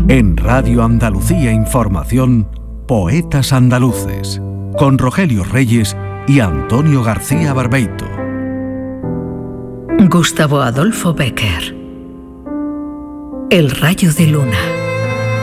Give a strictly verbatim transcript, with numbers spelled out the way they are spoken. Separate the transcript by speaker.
Speaker 1: En Radio Andalucía Información, Poetas Andaluces, con Rogelio Reyes y Antonio García Barbeito.
Speaker 2: Gustavo Adolfo Bécquer. El rayo de luna.